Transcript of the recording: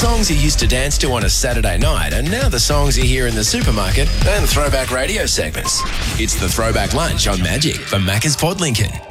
songs you used to dance to on a Saturday night are now the songs you hear in the supermarket and throwback radio segments. It's the Throwback Lunch on Magic for Macca's Port Lincoln.